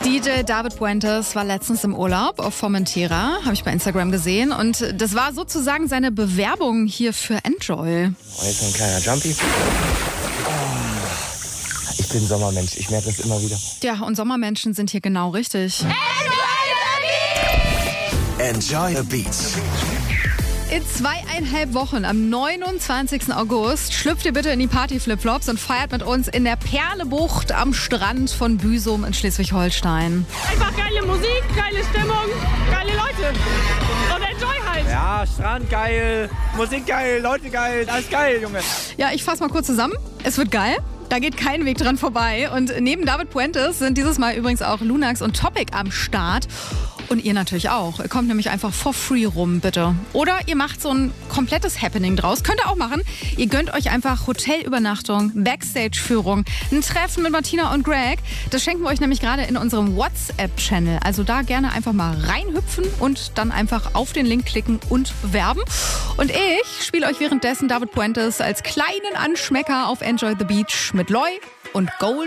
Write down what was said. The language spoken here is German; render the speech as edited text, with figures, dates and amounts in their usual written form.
DJ David Puentes war letztens im Urlaub auf Formentera, habe ich bei Instagram gesehen. Und das war sozusagen seine Bewerbung hier für Enjoy. Oh, jetzt ein kleiner Jumpy. Oh, ich bin Sommermensch, ich merke das immer wieder. Ja, und Sommermenschen sind hier genau richtig. Enjoy the Beats. In 2,5 Wochen, am 29. August, schlüpft ihr bitte in die Party-Flipflops und feiert mit uns in der Perlebucht am Strand von Büsum in Schleswig-Holstein. Einfach geile Musik, geile Stimmung, geile Leute und Enjoy halt. Ja, Strand geil, Musik geil, Leute geil, alles geil, Junge. Ja, ich fasse mal kurz zusammen. Es wird geil. Da geht kein Weg dran vorbei. Und neben David Puentes sind dieses Mal übrigens auch Lunax und Topic am Start. Und ihr natürlich auch. Ihr kommt nämlich einfach for free rum, bitte. Oder ihr macht so ein komplettes Happening draus. Könnt ihr auch machen. Ihr gönnt euch einfach Hotelübernachtung, Backstage-Führung, ein Treffen mit Martina und Greg. Das schenken wir euch nämlich gerade in unserem WhatsApp-Channel. Also da gerne einfach mal reinhüpfen und dann einfach auf den Link klicken und bewerben. Und ich spiele euch währenddessen David Puentes als kleinen Anschmecker auf Enjoy the Beach mit Loy und Gold